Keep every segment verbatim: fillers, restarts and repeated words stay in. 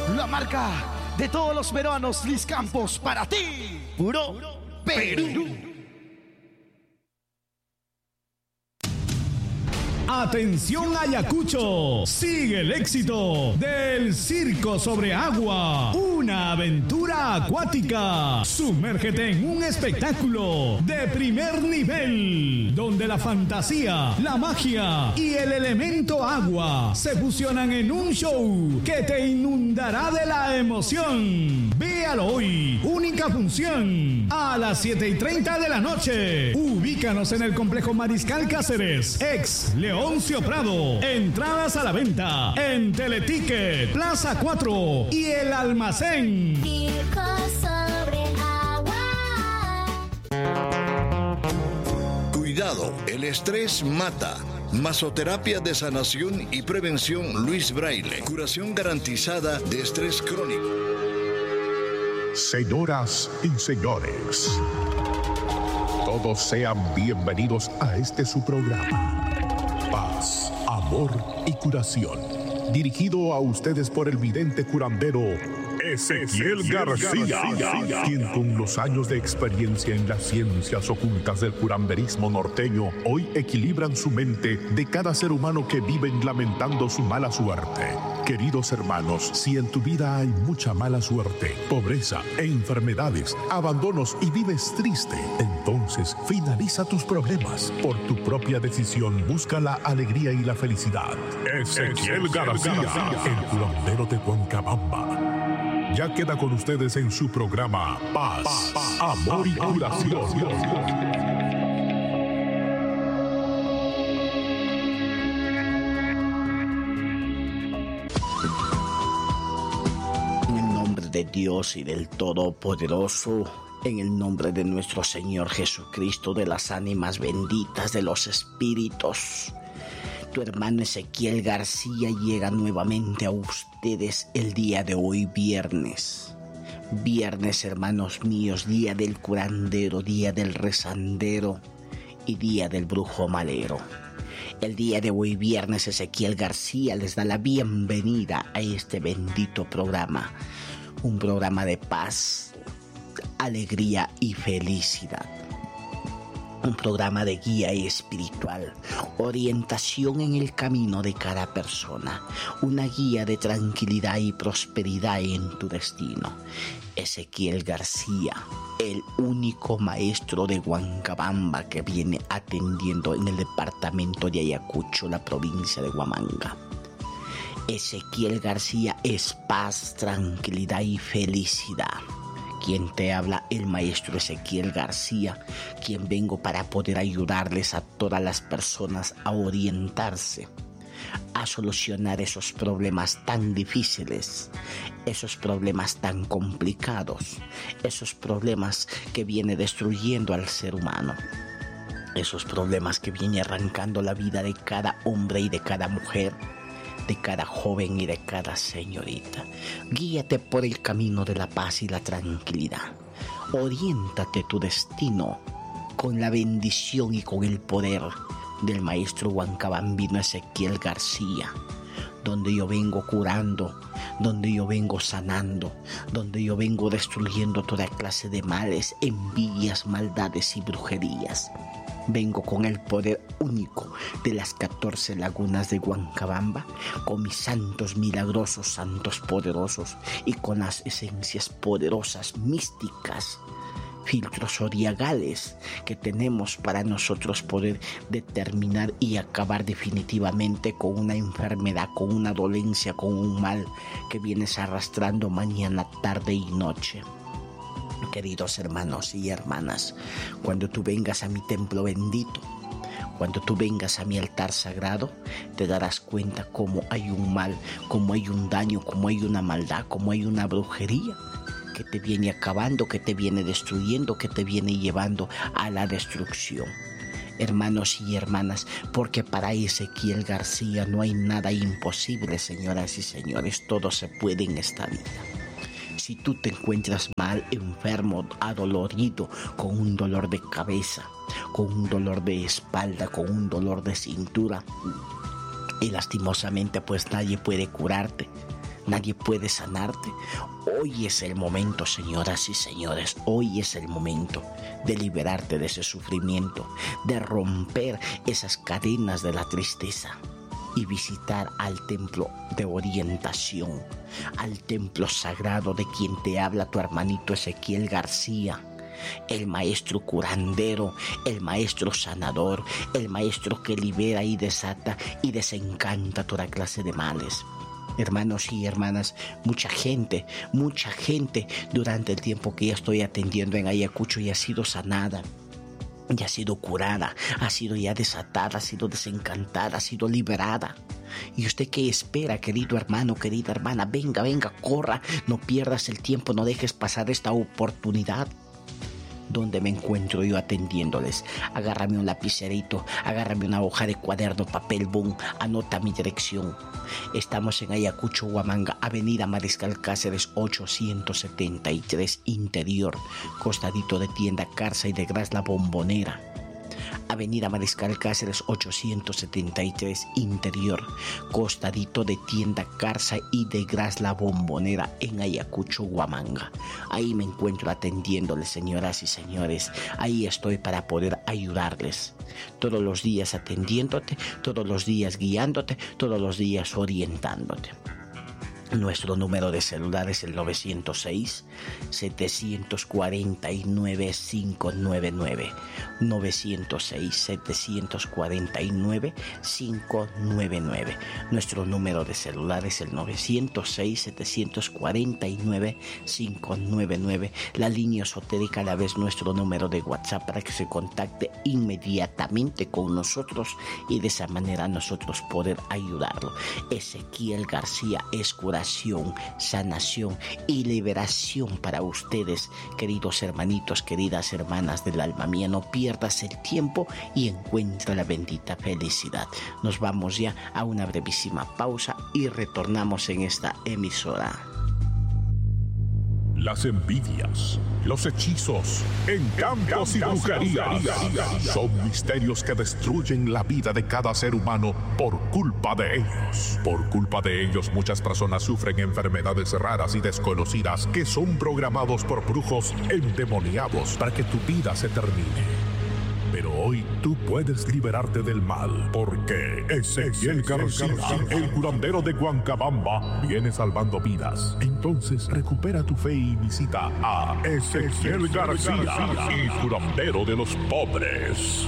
La marca de todos los peruanos, Liz Campos, para ti, puro Perú. Atención Ayacucho, sigue el éxito del Circo sobre Agua, una aventura acuática. Sumérgete en un espectáculo de primer nivel, donde la fantasía, la magia y el elemento agua se fusionan en un show que te inundará de la emoción. Véalo hoy, única función, a las siete y treinta de la noche. Ubícanos en el Complejo Mariscal Cáceres, ex Leoncio Prado. Entradas a la venta en Teleticket, Plaza cuatro y El Almacén. Circo sobre agua. Cuidado, el estrés mata. Masoterapia de sanación y prevención Luis Braille. Curación garantizada de estrés crónico. Señoras y señores, todos sean bienvenidos a este su programa, Paz, Amor y Curación, dirigido a ustedes por el vidente curandero Ezequiel García, García, quien con los años de experiencia en las ciencias ocultas del curanderismo norteño hoy equilibran su mente de cada ser humano que vive lamentando su mala suerte. Queridos hermanos, si en tu vida hay mucha mala suerte, pobreza e enfermedades, abandonos y vives triste, entonces finaliza tus problemas. Por tu propia decisión, busca la alegría y la felicidad. Ezequiel García, el curandero de Huancabamba. Ya queda con ustedes en su programa Paz, Paz Amor y Curación. De Dios y del Todopoderoso, en el nombre de nuestro Señor Jesucristo, de las ánimas benditas, de los espíritus, tu hermano Ezequiel García llega nuevamente a ustedes el día de hoy, viernes. Viernes, hermanos míos, día del curandero, día del rezandero y día del brujo malero. El día de hoy, viernes, Ezequiel García les da la bienvenida a este bendito programa. Un programa de paz, alegría y felicidad. Un programa de guía espiritual, orientación en el camino de cada persona. Una guía de tranquilidad y prosperidad en tu destino. Ezequiel García, el único maestro de Huancabamba que viene atendiendo en el departamento de Ayacucho, la provincia de Huamanga. Ezequiel García es paz, tranquilidad y felicidad. Quien te habla, el maestro Ezequiel García, quien vengo para poder ayudarles a todas las personas a orientarse, a solucionar esos problemas tan difíciles, esos problemas tan complicados, esos problemas que viene destruyendo al ser humano, esos problemas que viene arrancando la vida de cada hombre y de cada mujer, de cada joven y de cada señorita. Guíate por el camino de la paz y la tranquilidad. Oriéntate tu destino con la bendición y con el poder del maestro huancabambino Ezequiel García, donde yo vengo curando, donde yo vengo sanando, donde yo vengo destruyendo toda clase de males, envidias, maldades y brujerías. Vengo con el poder único de las catorce lagunas de Huancabamba, con mis santos milagrosos, santos poderosos y con las esencias poderosas, místicas, filtros zodiacales que tenemos para nosotros poder determinar y acabar definitivamente con una enfermedad, con una dolencia, con un mal que vienes arrastrando mañana, tarde y noche. Queridos hermanos y hermanas, cuando tú vengas a mi templo bendito, cuando tú vengas a mi altar sagrado, te darás cuenta cómo hay un mal, cómo hay un daño, cómo hay una maldad, cómo hay una brujería que te viene acabando, que te viene destruyendo, que te viene llevando a la destrucción. Hermanos y hermanas, porque para Ezequiel García no hay nada imposible, señoras y señores, todo se puede en esta vida. Si tú te encuentras mal, enfermo, adolorido, con un dolor de cabeza, con un dolor de espalda, con un dolor de cintura, y lastimosamente pues nadie puede curarte, nadie puede sanarte. Hoy es el momento, señoras y señores, hoy es el momento de liberarte de ese sufrimiento, de romper esas cadenas de la tristeza y visitar al templo de orientación, al templo sagrado de quien te habla tu hermanito Ezequiel García, el maestro curandero, el maestro sanador, el maestro que libera y desata y desencanta toda clase de males. Hermanos y hermanas, mucha gente, mucha gente durante el tiempo que ya estoy atendiendo en Ayacucho ya ha sido sanada, ya ha sido curada, ha sido ya desatada, ha sido desencantada, ha sido liberada. ¿Y usted qué espera, querido hermano, querida hermana? Venga, venga, corra, no pierdas el tiempo, no dejes pasar esta oportunidad. ¿Dónde me encuentro yo atendiéndoles? Agárrame un lapicerito, agárrame una hoja de cuaderno, papel, boom, anota mi dirección. Estamos en Ayacucho, Huamanga, Avenida Mariscal Cáceres ochocientos setenta y tres, Interior, costadito de Tienda Carza y de Gras La Bombonera. Avenida Mariscal Cáceres ochocientos setenta y tres, Interior, costadito de Tienda Carza y de Gras La Bombonera en Ayacucho, Huamanga. Ahí me encuentro atendiéndoles, señoras y señores. Ahí estoy para poder ayudarles. Todos los días atendiéndote, todos los días guiándote, todos los días orientándote. Nuestro número de celular es el nueve cero seis, siete cuatro nueve, cinco nueve nueve. nueve cero seis, siete cuatro nueve, cinco nueve nueve. Nuestro número de celular es el nueve cero seis, siete cuatro nueve, cinco nueve nueve. La línea esotérica a la vez nuestro número de WhatsApp para que se contacte inmediatamente con nosotros y de esa manera nosotros poder ayudarlo. Ezequiel García es curación, sanación y liberación para ustedes, queridos hermanitos, queridas hermanas del alma mía. No pierdas el tiempo y encuentra la bendita felicidad. Nos vamos ya a una brevísima pausa y retornamos en esta emisora. Las envidias, los hechizos, encantos y brujerías son misterios que destruyen la vida de cada ser humano por culpa de ellos. Por culpa de ellos muchas personas sufren enfermedades raras y desconocidas que son programados por brujos endemoniados para que tu vida se termine. Pero hoy tú puedes liberarte del mal, porque Ezequiel García, el curandero de Huancabamba, viene salvando vidas. Entonces recupera tu fe y visita a Ezequiel García, el curandero de los pobres.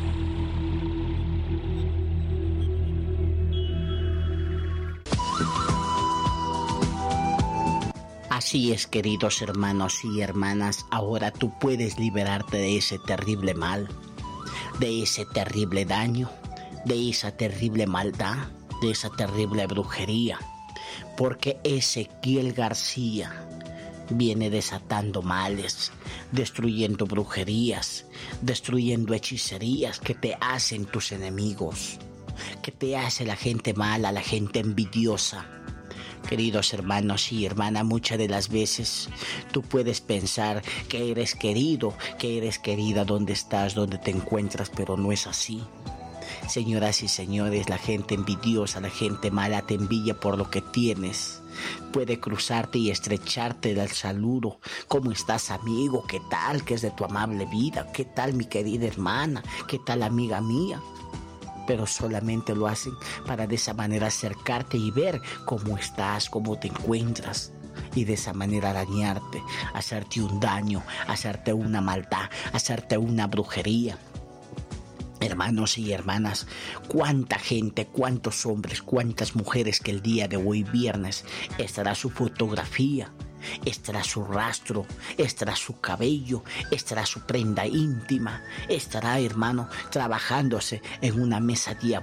Así es, queridos hermanos y hermanas, ahora tú puedes liberarte de ese terrible mal, de ese terrible daño, de esa terrible maldad, de esa terrible brujería, porque Ezequiel García viene desatando males, destruyendo brujerías, destruyendo hechicerías que te hacen tus enemigos, que te hace la gente mala, la gente envidiosa. Queridos hermanos y hermanas, muchas de las veces tú puedes pensar que eres querido, que eres querida donde estás, donde te encuentras, pero no es así. Señoras y señores, la gente envidiosa, la gente mala te envidia por lo que tienes. Puede cruzarte y estrecharte del saludo. ¿Cómo estás, amigo? ¿Qué tal? ¿Qué es de tu amable vida? ¿Qué tal, mi querida hermana? ¿Qué tal, amiga mía? Pero solamente lo hacen para de esa manera acercarte y ver cómo estás, cómo te encuentras. Y de esa manera dañarte, hacerte un daño, hacerte una maldad, hacerte una brujería. Hermanos y hermanas, cuánta gente, cuántos hombres, cuántas mujeres que el día de hoy viernes estará su fotografía, estará su rastro, estará su cabello, estará su prenda íntima, estará, hermano, trabajándose en una mesa diabólica